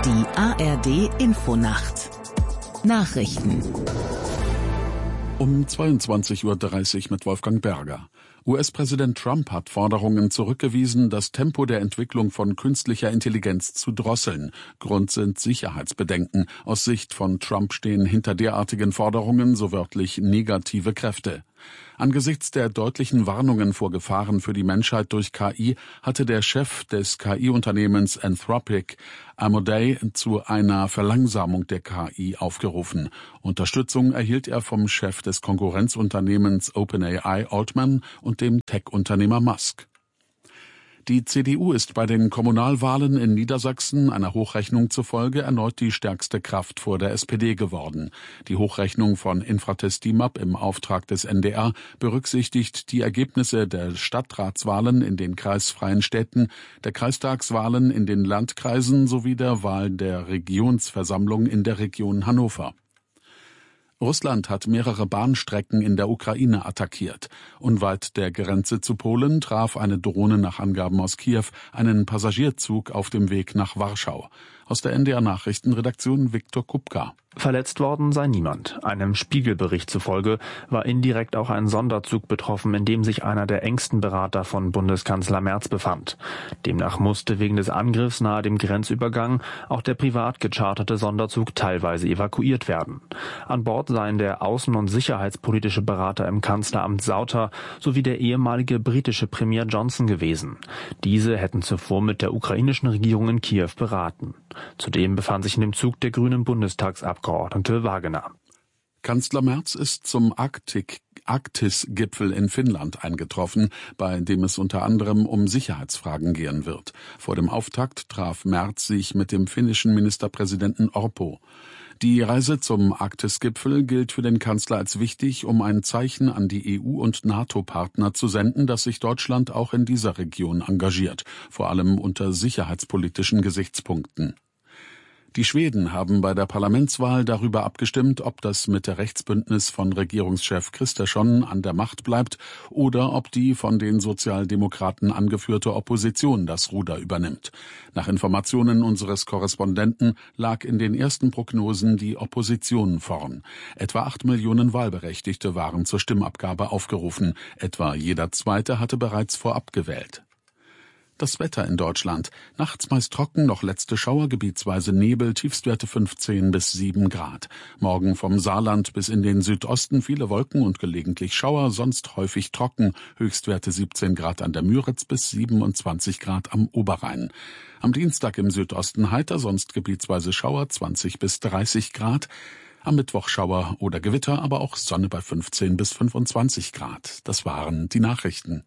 Die ARD-Infonacht. Nachrichten. Um 22:30 Uhr mit Wolfgang Berger. US-Präsident Trump hat Forderungen zurückgewiesen, das Tempo der Entwicklung von künstlicher Intelligenz zu drosseln. Grund sind Sicherheitsbedenken. Aus Sicht von Trump stehen hinter derartigen Forderungen so wörtlich negative Kräfte. Angesichts der deutlichen Warnungen vor Gefahren für die Menschheit durch KI hatte der Chef des KI-Unternehmens Anthropic, Amodei, zu einer Verlangsamung der KI aufgerufen. Unterstützung erhielt er vom Chef des Konkurrenzunternehmens OpenAI, Altman, und dem Tech-Unternehmer Musk. Die CDU ist bei den Kommunalwahlen in Niedersachsen einer Hochrechnung zufolge erneut die stärkste Kraft vor der SPD geworden. Die Hochrechnung von Infratest DIMAP im Auftrag des NDR berücksichtigt die Ergebnisse der Stadtratswahlen in den kreisfreien Städten, der Kreistagswahlen in den Landkreisen sowie der Wahl der Regionsversammlung in der Region Hannover. Russland hat mehrere Bahnstrecken in der Ukraine attackiert. Unweit der Grenze zu Polen traf eine Drohne nach Angaben aus Kiew einen Passagierzug auf dem Weg nach Warschau. Aus der NDR-Nachrichtenredaktion Viktor Kupka. Verletzt worden sei niemand. Einem Spiegelbericht zufolge war indirekt auch ein Sonderzug betroffen, in dem sich einer der engsten Berater von Bundeskanzler Merz befand. Demnach musste wegen des Angriffs nahe dem Grenzübergang auch der privat gecharterte Sonderzug teilweise evakuiert werden. An Bord seien der außen- und sicherheitspolitische Berater im Kanzleramt Sauter sowie der ehemalige britische Premier Johnson gewesen. Diese hätten zuvor mit der ukrainischen Regierung in Kiew beraten. Zudem befand sich in dem Zug der grünen Bundestagsabgeordnete Wagener. Kanzler Merz ist zum Arktis-Gipfel in Finnland eingetroffen, bei dem es unter anderem um Sicherheitsfragen gehen wird. Vor dem Auftakt traf Merz sich mit dem finnischen Ministerpräsidenten Orpo. Die Reise zum Arktis-Gipfel gilt für den Kanzler als wichtig, um ein Zeichen an die EU- und NATO-Partner zu senden, dass sich Deutschland auch in dieser Region engagiert, vor allem unter sicherheitspolitischen Gesichtspunkten. Die Schweden haben bei der Parlamentswahl darüber abgestimmt, ob das Mitte-Rechts-Bündnis von Regierungschef Kristersson an der Macht bleibt oder ob die von den Sozialdemokraten angeführte Opposition das Ruder übernimmt. Nach Informationen unseres Korrespondenten lag in den ersten Prognosen die Opposition vorn. Etwa 8 Millionen Wahlberechtigte waren zur Stimmabgabe aufgerufen. Etwa jeder Zweite hatte bereits vorab gewählt. Das Wetter in Deutschland. Nachts meist trocken, noch letzte Schauer, gebietsweise Nebel, Tiefstwerte 15 bis 7 Grad. Morgen vom Saarland bis in den Südosten viele Wolken und gelegentlich Schauer, sonst häufig trocken, Höchstwerte 17 Grad an der Müritz bis 27 Grad am Oberrhein. Am Dienstag im Südosten heiter, sonst gebietsweise Schauer, 20 bis 30 Grad. Am Mittwoch Schauer oder Gewitter, aber auch Sonne bei 15 bis 25 Grad. Das waren die Nachrichten.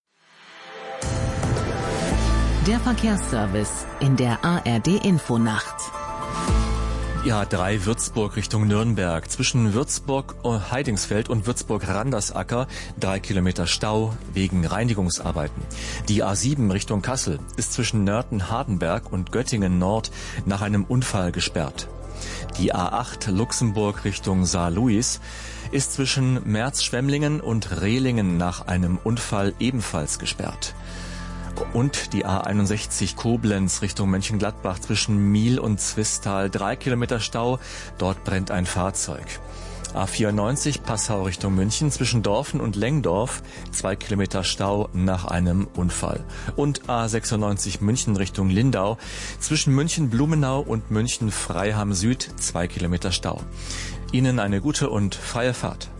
Der Verkehrsservice in der ARD-Infonacht. Die A3 Würzburg Richtung Nürnberg. Zwischen Würzburg-Heidingsfeld und Würzburg-Randersacker 3 Kilometer Stau wegen Reinigungsarbeiten. Die A7 Richtung Kassel ist zwischen Nörten-Hardenberg und Göttingen-Nord nach einem Unfall gesperrt. Die A8 Luxemburg Richtung Saarlouis ist zwischen Merz-Schwemmlingen und Rehlingen nach einem Unfall ebenfalls gesperrt. Und die A61 Koblenz Richtung Mönchengladbach zwischen Miel und Zwistal 3 Kilometer Stau, dort brennt ein Fahrzeug. A94 Passau Richtung München zwischen Dorfen und Lengdorf 2 Kilometer Stau nach einem Unfall. Und A96 München Richtung Lindau zwischen München-Blumenau und München-Freiham Süd 2 Kilometer Stau. Ihnen eine gute und freie Fahrt.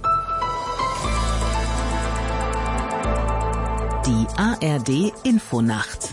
Die ARD-Infonacht.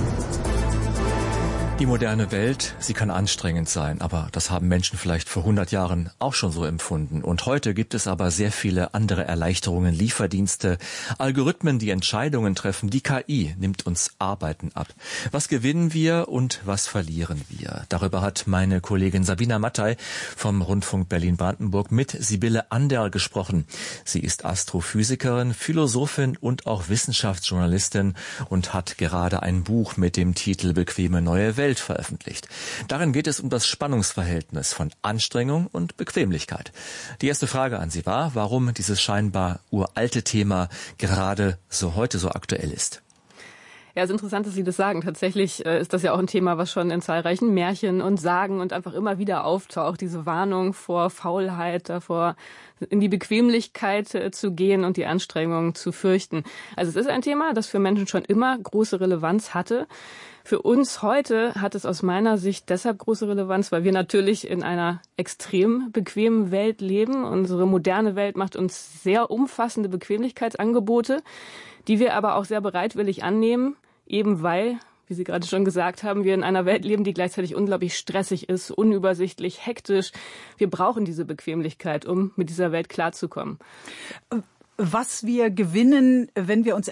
Die moderne Welt, sie kann anstrengend sein, aber das haben Menschen vielleicht vor 100 Jahren auch schon so empfunden. Und heute gibt es aber sehr viele andere Erleichterungen, Lieferdienste, Algorithmen, die Entscheidungen treffen. Die KI nimmt uns Arbeiten ab. Was gewinnen wir und was verlieren wir? Darüber hat meine Kollegin Sabina Mattei vom Rundfunk Berlin-Brandenburg mit Sibylle Anderl gesprochen. Sie ist Astrophysikerin, Philosophin und auch Wissenschaftsjournalistin und hat gerade ein Buch mit dem Titel Bequeme neue Welt veröffentlicht. Darin geht es um das Spannungsverhältnis von Anstrengung und Bequemlichkeit. Die erste Frage an Sie war, warum dieses scheinbar uralte Thema gerade heute so aktuell ist. Ja, es ist interessant, dass Sie das sagen. Tatsächlich ist das ja auch ein Thema, was schon in zahlreichen Märchen und Sagen und einfach immer wieder auftaucht. Diese Warnung vor Faulheit, davor in die Bequemlichkeit zu gehen und die Anstrengungen zu fürchten. Also es ist ein Thema, das für Menschen schon immer große Relevanz hatte. Für uns heute hat es aus meiner Sicht deshalb große Relevanz, weil wir natürlich in einer extrem bequemen Welt leben. Unsere moderne Welt macht uns sehr umfassende Bequemlichkeitsangebote, die wir aber auch sehr bereitwillig annehmen, eben weil, wie Sie gerade schon gesagt haben, wir in einer Welt leben, die gleichzeitig unglaublich stressig ist, unübersichtlich, hektisch. Wir brauchen diese Bequemlichkeit, um mit dieser Welt klarzukommen. Was wir gewinnen, wenn wir uns